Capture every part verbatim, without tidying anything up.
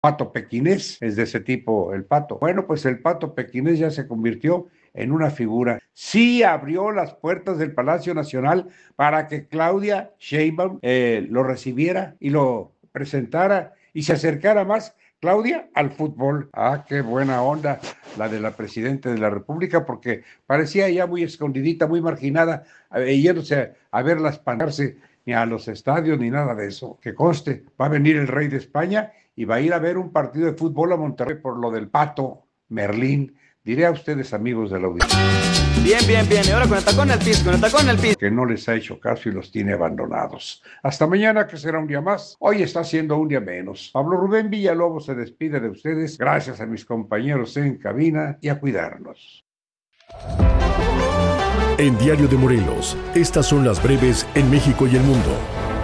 pato pequinés, es de ese tipo el pato. Bueno, pues el pato pequinés ya se convirtió en una figura. Sí abrió las puertas del Palacio Nacional para que Claudia Sheinbaum eh, lo recibiera y lo presentara y se acercara más, Claudia, al fútbol. Ah, qué buena onda la de la Presidenta de la República, porque parecía ya muy escondidita, muy marginada, eh, yéndose a, a verlas panarse ni a los estadios ni nada de eso. Que conste, va a venir el rey de España y va a ir a ver un partido de fútbol a Monterrey por lo del pato Merlín. Diré a ustedes, amigos de la audiencia, Bien, bien, bien. Y ahora con el tacón al piso, con el tacón al piso. que no les ha hecho caso y los tiene abandonados. Hasta mañana, que será un día más. Hoy está siendo un día menos. Pablo Rubén Villalobos se despide de ustedes. Gracias a mis compañeros en cabina y a cuidarnos. En Diario de Morelos, estas son las breves en México y el mundo.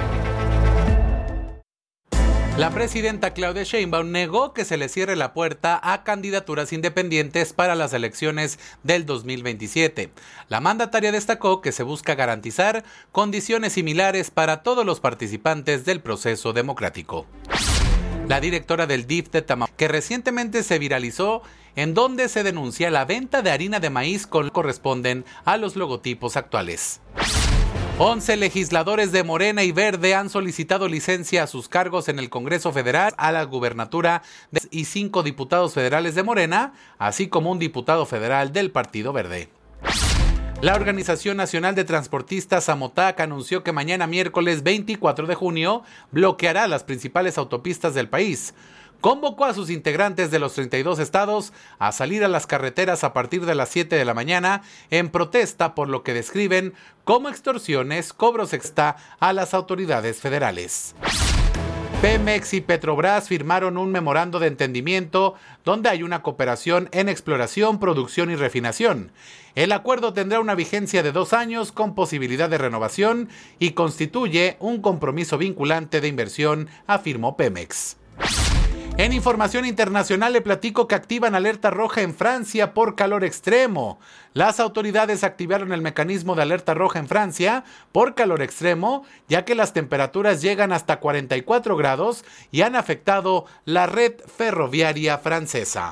La presidenta Claudia Sheinbaum negó que se le cierre la puerta a candidaturas independientes para las elecciones del dos mil veintisiete. La mandataria destacó que se busca garantizar condiciones similares para todos los participantes del proceso democrático. La directora del D I F de Tamaulipas, que recientemente se viralizó, en donde se denuncia la venta de harina de maíz con corresponden a los logotipos actuales. once legisladores de Morena y Verde han solicitado licencia a sus cargos en el Congreso Federal, a la gubernatura de, y cinco diputados federales de Morena, así como un diputado federal del Partido Verde. La Organización Nacional de Transportistas AMOTAC anunció que mañana miércoles veinticuatro de junio bloqueará las principales autopistas del país. Convocó a sus integrantes de los treinta y dos estados a salir a las carreteras a partir de las siete de la mañana en protesta por lo que describen como extorsiones, cobros extra a las autoridades federales. Pemex y Petrobras firmaron un memorando de entendimiento donde hay una cooperación en exploración, producción y refinación. El acuerdo tendrá una vigencia de dos años con posibilidad de renovación y constituye un compromiso vinculante de inversión, afirmó Pemex. En información internacional le platico que activan alerta roja en Francia por calor extremo. Las autoridades activaron el mecanismo de alerta roja en Francia por calor extremo, ya que las temperaturas llegan hasta cuarenta y cuatro grados y han afectado la red ferroviaria francesa.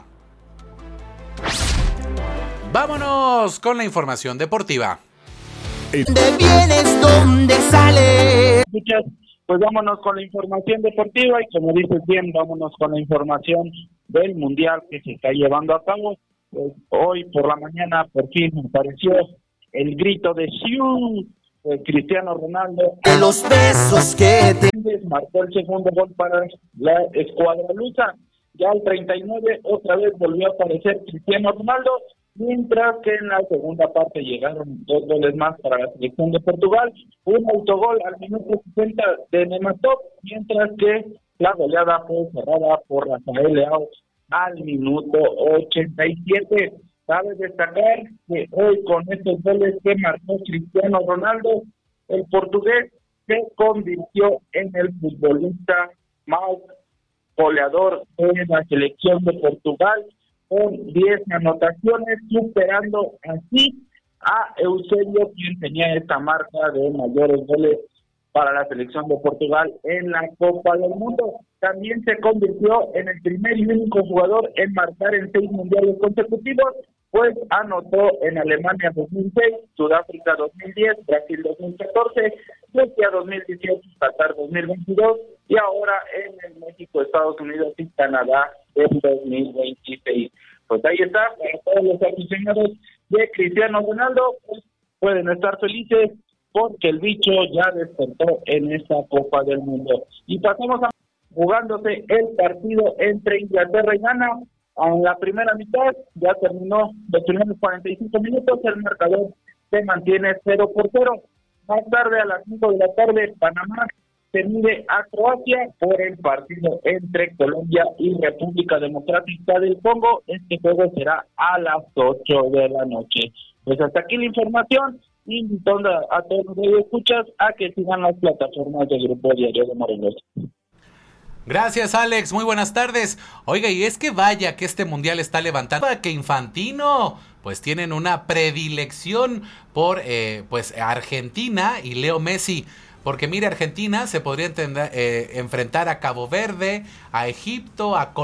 Vámonos con la información deportiva. ¿De vienes donde sale? Pues vámonos con la información deportiva y como dices bien, vámonos con la información del Mundial que se está llevando a cabo. Pues hoy por la mañana por fin apareció el grito de Siu, de Cristiano Ronaldo. De los besos que te... Marcó el segundo gol para la escuadra lusa. Ya al treinta y nueve otra vez volvió a aparecer Cristiano Ronaldo, mientras que en la segunda parte llegaron dos goles más para la selección de Portugal, un autogol al minuto sesenta de Nematov, mientras que la goleada fue cerrada por Rafael Leao al minuto ochenta y siete. Cabe destacar que hoy con estos goles que marcó Cristiano Ronaldo, el portugués se convirtió en el futbolista más goleador de la selección de Portugal, con diez anotaciones, superando así a Eusebio, quien tenía esta marca de mayores goles para la selección de Portugal en la Copa del Mundo. También se convirtió en el primer y único jugador en marcar en seis mundiales consecutivos, pues anotó en Alemania dos mil seis, Sudáfrica dos mil diez, Brasil dos mil catorce, Rusia dos mil dieciocho, Qatar dos mil veintidós y ahora en el México, Estados Unidos y Canadá en dos mil veintiséis. Pues ahí está, para todos los aficionados de Cristiano Ronaldo, pues pueden estar felices porque el bicho ya despertó en esta Copa del Mundo. Y pasamos a jugándose el partido entre Inglaterra y Ghana. En la primera mitad ya terminó los primeros cuarenta y cinco minutos, el marcador se mantiene cero por cero. Más tarde, a las cinco de la tarde, Panamá se mide a Croacia por el partido entre Colombia y República Democrática del Congo. Este juego será a las ocho de la noche. Pues hasta aquí la información, invitando a todos los que escuchas a que sigan las plataformas del Grupo Diario de Morelos. Gracias, Alex, muy buenas tardes. Oiga, y es que vaya que este mundial está levantando que Infantino pues tienen una predilección por eh, pues Argentina y Leo Messi. Porque mire, Argentina se podría entender, eh, enfrentar a Cabo Verde, a Egipto, a Colombia.